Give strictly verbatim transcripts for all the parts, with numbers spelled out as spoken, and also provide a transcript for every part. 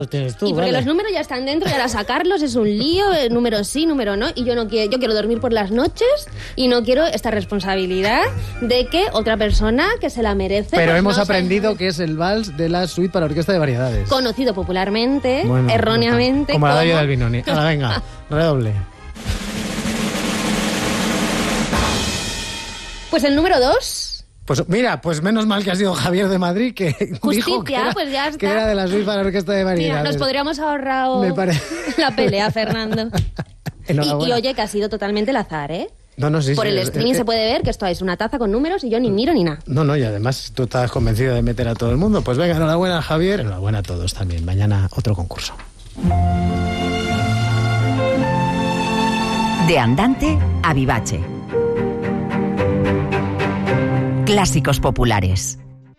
Los tienes tú, y porque vale. los números ya están dentro y ahora sacarlos es un lío, eh, número sí, número no, y yo no quiero, yo quiero dormir por las noches y no quiero esta responsabilidad de que otra persona que se la merece... Pero pues hemos no aprendido se... que es el vals de la suite para orquesta de variedades. Conocido popularmente, Bueno, erróneamente... como la como... David Albinoni. Ahora venga, redoble. Pues el número dos... Pues mira, pues menos mal que ha sido Javier de Madrid que Justicia, dijo que era, pues ya está. que era de la suite para la orquesta de variedades. Mira, nos podríamos ahorrar Me pare... la pelea, Fernando. y, y oye, que ha sido totalmente el azar, ¿eh? No, no, sí, Por sí, el es, streaming es, se puede ver que esto es una taza con números y yo ni miro ni nada. No, no, y además tú estás convencido de meter a todo el mundo. Pues venga, enhorabuena, Javier. Enhorabuena a todos también. Mañana otro concurso. De andante a vivace. Clásicos populares.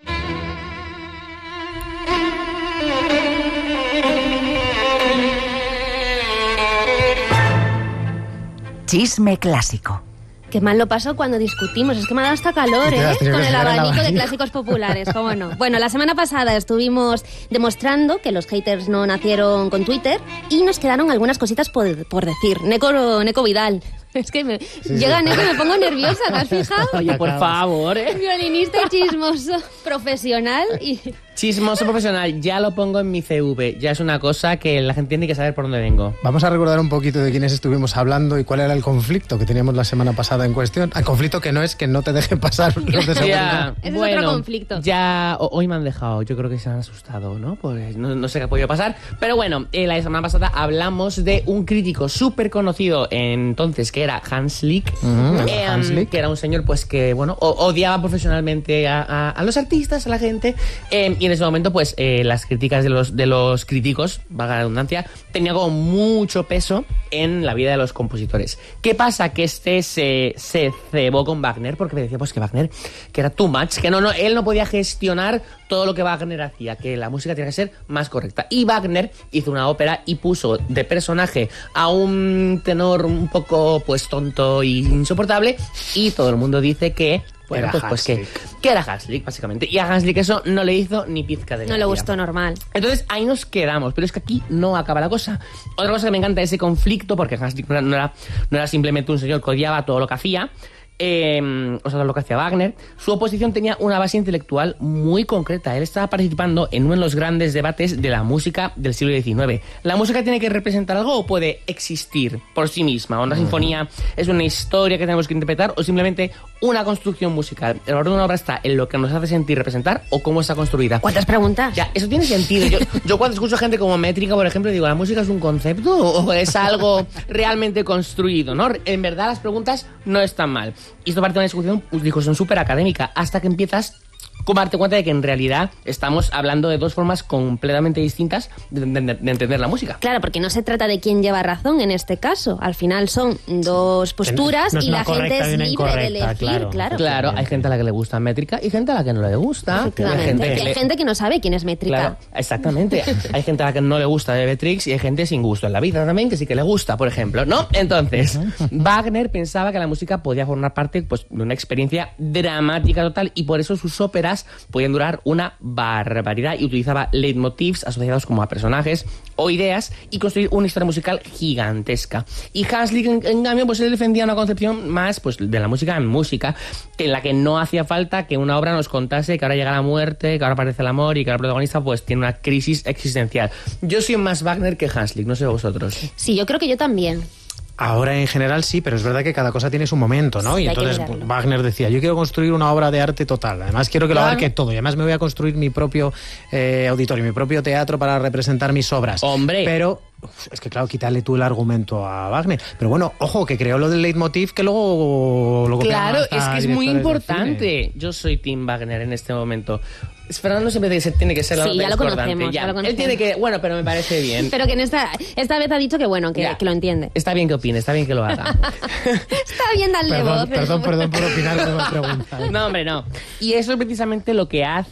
Chisme clásico. Qué mal lo paso cuando discutimos. Es que me ha dado hasta calor, ¿eh? Con el abanico de clásicos populares, ¿cómo no? Bueno, la semana pasada estuvimos demostrando que los haters no nacieron con Twitter y nos quedaron algunas cositas por, por decir. Neko, Neko Vidal. Es que me, sí, llega sí. Neko y me pongo nerviosa, ¿te has fijado? Oye, por favor, ¿eh? Violinista y chismoso profesional y... Chismoso profesional, ya lo pongo en mi C V. Ya es una cosa que la gente tiene que saber por dónde vengo. Vamos a recordar un poquito de quiénes estuvimos hablando y cuál era el conflicto que teníamos la semana pasada en cuestión. El conflicto que no es que no te dejen pasar los de seguridad. Ese bueno, es otro conflicto. Ya hoy me han dejado, yo creo que se han asustado, ¿no? Pues no, no sé qué ha podido pasar. Pero bueno, eh, la semana pasada hablamos de un crítico súper conocido entonces, que era Hans Lick. Uh-huh. eh, Hans Lick. Que era un señor pues que, bueno, odiaba profesionalmente a, a, a los artistas, a la gente. Eh, y en ese momento, pues, eh, las críticas de los, de los críticos, valga la redundancia, tenía como mucho peso en la vida de los compositores. ¿Qué pasa? Que este se, se cebó con Wagner porque me decía pues que Wagner, que era too much, que no, no, él no podía gestionar todo lo que Wagner hacía, que la música tenía que ser más correcta. Y Wagner hizo una ópera y puso de personaje a un tenor un poco pues tonto y insoportable, y todo el mundo dice que Bueno, pues, pues que, que era Hans Lick, básicamente. Y a Hans Lick eso no le hizo ni pizca de No gracia. le gustó normal. Entonces ahí nos quedamos, pero es que aquí no acaba la cosa. Otra cosa que me encanta es ese conflicto, porque Hans Lick no era, no era, no era simplemente un señor que odiaba todo lo que hacía, eh, o sea, todo lo que hacía Wagner. Su oposición tenía una base intelectual muy concreta. Él estaba participando en uno de los grandes debates de la música del siglo diecinueve. ¿La música tiene que representar algo o puede existir por sí misma? ¿O una sinfonía es una historia que tenemos que interpretar o simplemente una construcción musical? El valor de una obra está en lo que nos hace sentir representar o cómo está construida. ¿Cuántas preguntas? Ya, eso tiene sentido. Yo, yo cuando escucho gente como Métrica, por ejemplo, digo, ¿la música es un concepto o es algo realmente construido? ¿No? En verdad las preguntas no están mal. Y esto parte de una discusión, discusión súper académica, hasta que empiezas a darte cuenta de que en realidad estamos hablando de dos formas completamente distintas de, de, de entender la música. Claro, porque no se trata de quién lleva razón en este caso. Al final son dos posturas no es y la gente es y una libre de elegir. claro. Claro, Claro, hay gente a la que le gusta Métrica y gente a la que no le gusta. Hay gente, que que hay le... gente que no sabe quién es Métrica. Claro, exactamente. Hay gente a la que no le gusta Bebetrix y hay gente sin gusto en la vida también que sí que le gusta, por ejemplo, ¿no? Entonces, Wagner pensaba que la música podía formar parte pues, de una experiencia dramática total y por eso sus óperas podían durar una barbaridad y utilizaba leitmotivs asociados como a personajes o ideas y construir una historia musical gigantesca. Y Hans Lick, en, en cambio, pues él defendía una concepción más pues, de la música en música, en la que no hacía falta que una obra nos contase que ahora llega la muerte, que ahora aparece el amor y que ahora el protagonista pues tiene una crisis existencial. Yo soy más Wagner que Hans Lick, no sé vosotros. Sí, yo creo que yo también. Ahora en general sí, pero es verdad que cada cosa tiene su momento, ¿no? Sí, y entonces Wagner decía, yo quiero construir una obra de arte total, además quiero que lo claro. abarque todo, y además me voy a construir mi propio eh, auditorio, mi propio teatro para representar mis obras. ¡Hombre! Pero uf, es que claro, quitarle tú el argumento a Wagner. Pero bueno, ojo, que creó lo del leitmotiv que luego... luego claro, es que es muy importante. Yo soy Tim Wagner en este momento. Fernando siempre tiene que ser, tiene que ser la sí, ya lo conocemos, ya. ya lo conocemos. Él tiene que... Bueno, pero me parece bien. Pero que en esta, esta vez ha dicho que bueno, que, que lo entiende. Está bien que opine, está bien que lo haga. Está bien darle perdón, voz. Perdón, perdón por opinar, no me preguntas. No, hombre, no. Y eso es precisamente lo que hace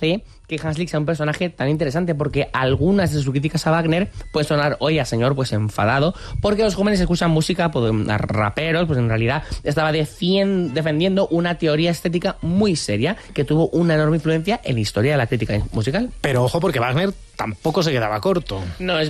que Hanslick sea un personaje tan interesante, porque algunas de sus críticas a Wagner pueden sonar hoy a señor pues enfadado, porque los jóvenes escuchan música pues, a raperos, pues en realidad estaba defien- defendiendo una teoría estética muy seria que tuvo una enorme influencia en la historia de la crítica musical. Pero ojo, porque Wagner tampoco se quedaba corto. No, es